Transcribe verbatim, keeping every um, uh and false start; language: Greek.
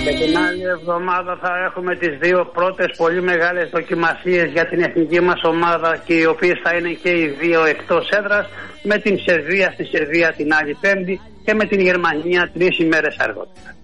Και την άλλη εβδομάδα θα έχουμε τις δύο πρώτες πολύ μεγάλες δοκιμασίες για την εθνική μας ομάδα, και οι οποίες θα είναι και οι δύο εκτός έδρας, με την Σερβία στη Σερβία την άλλη Πέμπτη και με την Γερμανία τρεις ημέρες αργότερα.